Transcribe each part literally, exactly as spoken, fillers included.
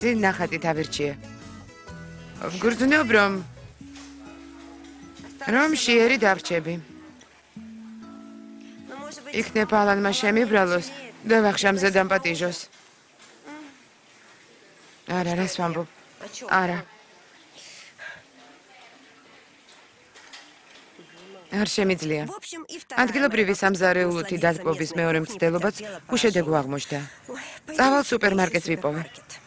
ნახატით ავირჩიე. ვგრძნობ, რომ რომ შეერი დავრჩები. იქნებ ალანმა შემიბრალოს და ვახშამზე დამპატიჟოს. არა, რას ვამბობ? არა. არ შემიძლია. ადგილობრივი სამზარეულოთი დათბობის მეორე მცდელობაც უშედეგო აღმოჩნდა. წავალ სუპერმარკეტს ვიპოვე.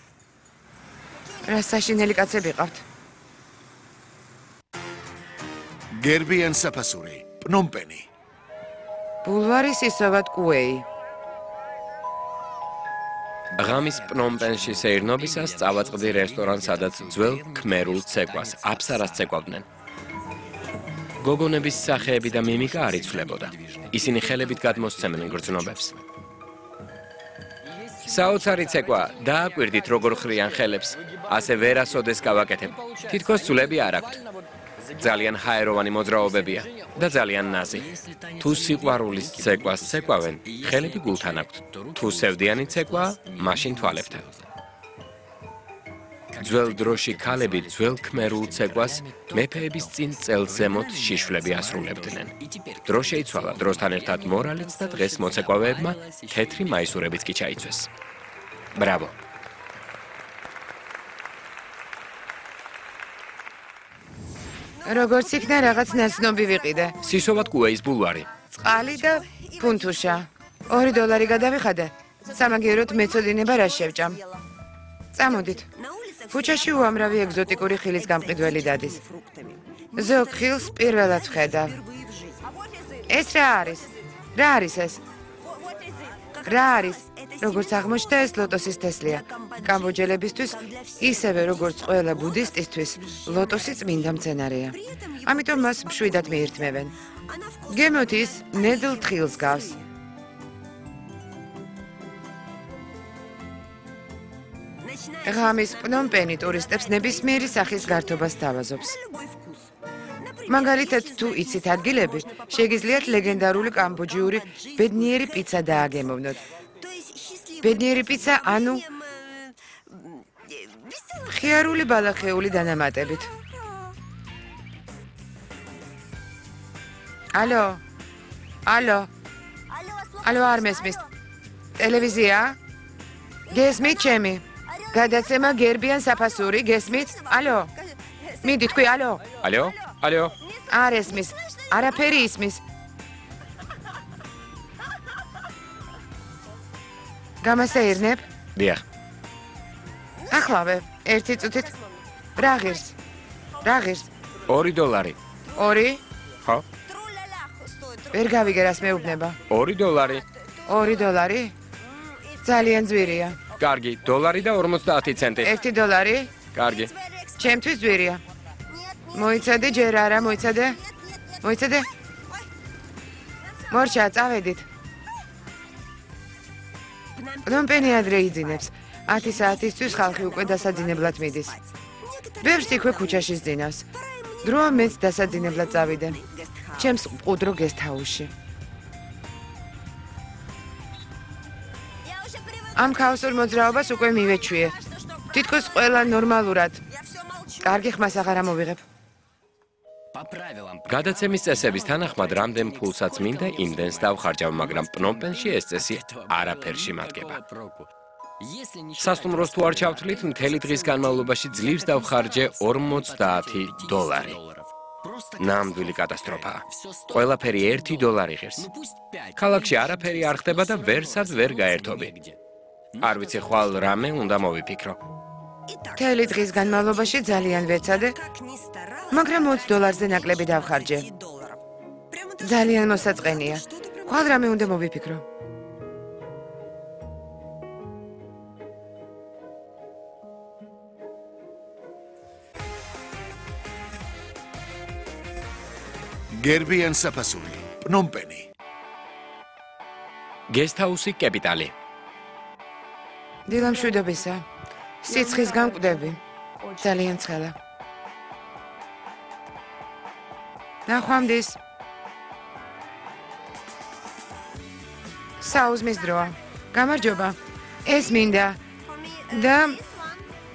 რა საშინელი კაცები ყავთ. გერბიან საფასური, პნომპენი. ბულვარის ისოვად კუეი. ღამის პნომპენში სეირნობისას წავაწყდი რესტორანს, სადაც ძველ ქმერულ ცეკვას, აფსარას ცეკვავდნენ. გოგონების სახეები და მიმიკა არ იცვლებოდა. ისინი ხელებით გადმოსცემენ გრძნობებს. საოცარი ცეკვა, დააკვირდით როგორ ხრიან ხელებს, ასე ვერასოდეს გავაკეთებ. თითქოს ცულები არ აქვთ. ძალიან ჰაეროვანი მოძრაობებია და ძალიან ნაზი. თუ სიყვარულის ცეკვას ცეკვავენ, ხელები გულთან აქვთ. თუ სევდიანი ცეკვა, მაშინ თვალებთან. ძველ დროში ქალები ძველ ქმერულ ცეკვას მეფეების წინ წელს ზემოთ შიშვლები ასრულებდნენ. დრო შეიცვალა, დროსთან ერთად მორალიც და დღეს მოცეკვავეებმა თეთრი მაისურებიც კი ჩაიცვეს. ბრავო. როგორც იქნა რაღაც ნაცნობი ვიყიდე. სისოვად კუეის ბულვარი. წყალი და ფუნთუშა. ორი დოლარი გადავიხადე. სამაგიეროდ მეწოდინება რა შევჭამ. წამოდით. ქუჩაში უამრავი ეგზოტიკური ხილის გამყიდველი დადის. ზოგ ხილს პირველად ვხედავ. ეს რა არის? რა არის ეს? რა არის? როგორც აღმოჩნდა, ეს ლოტოსის თესლია. კამბოჯელებისთვის, ისევე როგორც ყველა ბუდისტისთვის, ლოტოსი წმინდა მცენარეა. ამიტომ მას მშვიდად მიირთმევენ. გემოთის ნედლ თხილს გავს. ღამის პნომპენი ტურისტებს ნებისმიერი სახის გართობას თავაზობს. მაგალითად, თუ იცით ადგილები, შეგიძლიათ ლეგენდარული კამბოჯიური ბედნიერი პიცა დააგემოვნოთ. ბედნიერი პიცა, ანუ ხიარული ბალახეული დანამატებით. ალო? ალო? ალო, არ მესმის? ტელევიზია? გესმით ჩემი? გადაცემა გერბიან საფასური, გესმით? ალო? მიდი თქვი, ალო? ალო? ალო? არ ესმის, არაფერი ისმის. გამასეირნებ? დიახ. ახლავე, ერთი წუთით. რა ღირს? რა ღირს? ორი დოლარი. ორი? ხო? ვერ გავიგე რას მეუბნება. ორი დოლარი. ორი დოლარი? ძალიან ძვირია. კარგი, დოლარი და ორმოცდაათი ცენტი. ერთი დოლარი? კარგი. ჩემთვის ძვირია. მოიცადე ჯერ არა, მოიცადე? მოიცადე? მორჩა, წავედით. პნომპენი ადრე იძინებს. ათი საათისთვის ხალხი უკვე დასაძინებლად მიდის. ბევრს იქვე ქუჩაში ზძინავს. დროა მეც დასაძინებლად წავიდე. ჩემს მყუდრო გესტჰაუსში. ამ ქაოსურ მოძრაობას უკვე მივეჩვიე. თითქოს ყველა ნორმალურად. კარგი ხმას აღარ ამოვიღებ. გადაცემის წესების თანახმად რამდენ ფულსაც მინდა იმდენს დავხარჯავ, მაგრამ პნომპენში ეს წესი არაფერში მადგება. სასტუმროს თუ არ ჩავთვლით, მთელი დღის განმავლობაში ძლივს დავხარჯე ორმოცდაათი დოლარი. ნამდვილი კატასტროფაა. ყველაფერი ერთი დოლარი ღირს. ქალაქში არაფერი არ ხდება და ვერსად ვერ გაერთობი. არ ვიცი, ხვალ რამე უნდა მოვიფიქრო. მთელი დღის განმავლობაში ძალიან ვეცადე, მაგრამ ოცი დოლარზე ნაკლები დავხარჯე. ძალიან მოსაწყენია. ხვალ რამე უნდა მოვიფიქრო. გერბიან საფასური, პნომპენი. გესტჰაუსი კეპიტალი. დილამშვიდობისა. სიცხის გამკვდები. ძალიან ცხელა. ნახვამდის. საუზმის დროა. გამარჯობა. ეს მინდა. და